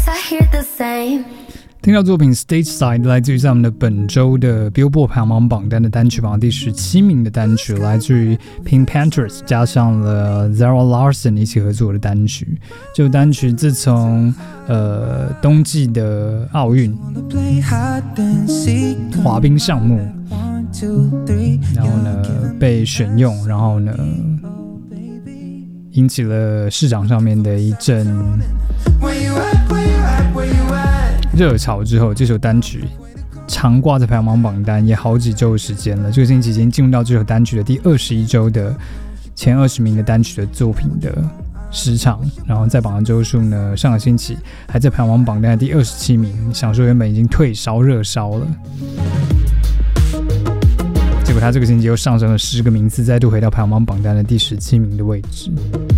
听到作品 Stage Side 来自于在我们的本周的 Billboard 排行榜单的单曲榜第17名的单曲，来自于 Pink Panthers 加上了 Zara Larsson 一起合作的单曲。这首单曲自从冬季的奥运滑冰项目，然后呢被选用，然后呢引起了市场上面的一阵热潮之后，这首单曲常挂在排行榜单也好几周的时间了。这个星期已经进入到这首单曲的第21周的前20名的单曲的作品的时长，然后在榜的周数呢，上个星期还在排行榜单的第27名，想说原本已经退烧热烧了，结果他这个星期又上升了10个名次，再度回到排行榜单的第17名的位置。